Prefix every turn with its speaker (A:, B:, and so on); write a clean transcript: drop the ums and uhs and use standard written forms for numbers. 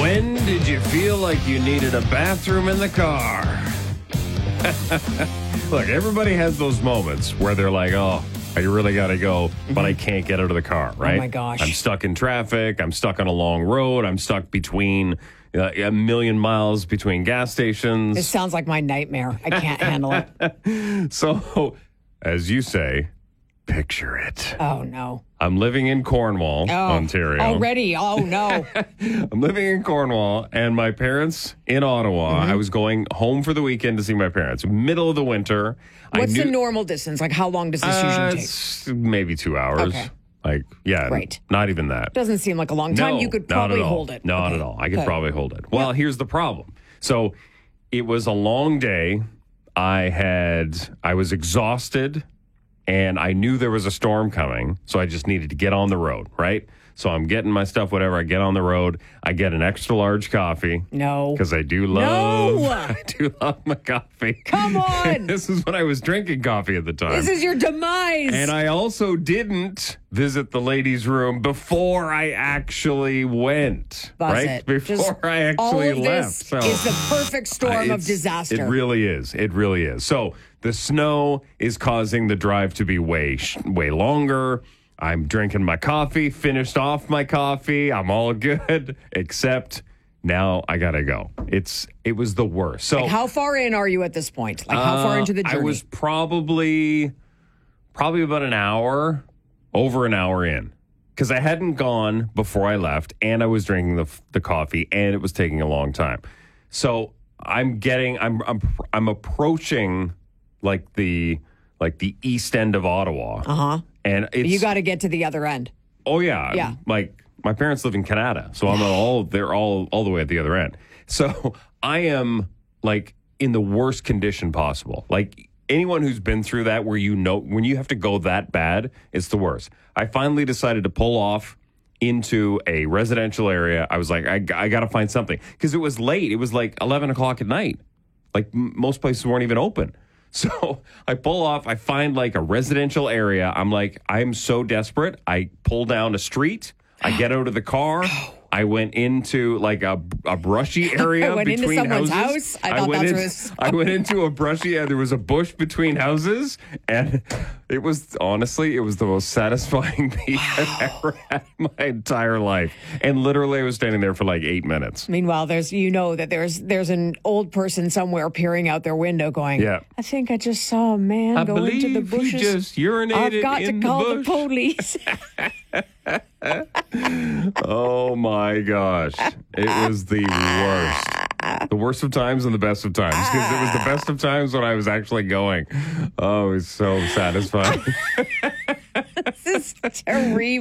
A: When did you feel like you needed a bathroom in the car? Look, everybody has those moments where they're like, oh, I really got to go, but I can't get out of the car, right?
B: Oh, my gosh.
A: I'm stuck in traffic. I'm stuck on a long road. I'm stuck between a million miles between gas stations.
B: This sounds like my nightmare. I can't handle it.
A: So, as you say, picture it.
B: Oh, no.
A: I'm living in Cornwall, Ontario.
B: Already? Oh, no.
A: I'm living in Cornwall, and my parents in Ottawa. I was going home for the weekend to see my parents. Middle of the winter.
B: What's the normal distance? Like, how long does this usually take?
A: It's maybe 2 hours.
B: Okay.
A: Right. Not even that.
B: Doesn't seem like a long time.
A: No,
B: You could probably
A: not at all.
B: hold it.
A: Not at all. I could probably hold it. Well, here's the problem. So it was a long day. I was exhausted, and I knew there was a storm coming, so I just needed to get on the road, right? So I'm getting my stuff, whatever. I get on the road. I get an extra large coffee.
B: No.
A: Because I do love,
B: No.
A: I do love my coffee.
B: Come on.
A: This is when I was drinking coffee at the time.
B: This is your demise.
A: And I also didn't visit the ladies' room before I actually went.
B: Buzz
A: right?
B: it.
A: Before I actually
B: all of
A: left.
B: This is the perfect storm of disaster.
A: It really is. It really is. So the snow is causing the drive to be way longer. I'm drinking my coffee, finished off my coffee. I'm all good, except now I got to go. It was the worst. So
B: like how far in are you at this point? Like how far into the journey?
A: I was probably about an hour, over an hour in. Because I hadn't gone before I left, and I was drinking the coffee, and it was taking a long time. So I'm approaching like the east end of Ottawa.
B: Uh-huh.
A: And
B: you got to get to the other end.
A: Oh yeah.
B: Yeah.
A: Like my parents live in Canada, so they're all the way at the other end. So I am like in the worst condition possible. Like anyone who's been through that, where when you have to go that bad, it's the worst. I finally decided to pull off into a residential area. I was like, I got to find something, because it was late. It was like 11 o'clock at night. Like most places weren't even open. So I pull off, I find like a residential area. I'm like, I'm so desperate. I pull down a street. I get out of the car. I went into like a brushy area
B: into
A: between
B: someone's
A: houses.
B: house.
A: I went into a brushy area. There was a bush between houses, and it was the most satisfying peek I've ever had in my entire life. And literally, I was standing there for like 8 minutes.
B: Meanwhile, there's an old person somewhere peering out their window going,
A: Yeah.
B: I think I just saw a man go into the bushes.
A: He just urinated
B: I've got
A: in
B: to call
A: the
B: the
A: bush.
B: police.
A: Oh my gosh. It was the worst. The worst of times and the best of times. Because it was the best of times when I was actually going. Oh, it was so satisfying.
B: This is terrible.